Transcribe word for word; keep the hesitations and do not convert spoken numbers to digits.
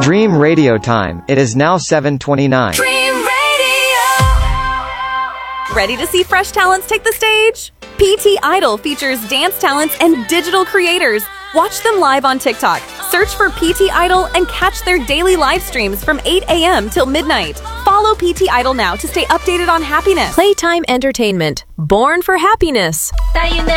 Dream Radio time. It is now seven twenty-nine. Dream Radio. Ready to see fresh talents take the stage? P T Idol features dance talents and digital creators. Watch them live on TikTok. Search for P T Idol and catch their daily live streams from eight a.m. till midnight. Follow P T Idol now to stay updated on happiness. Playtime Entertainment. Born for happiness. Now you know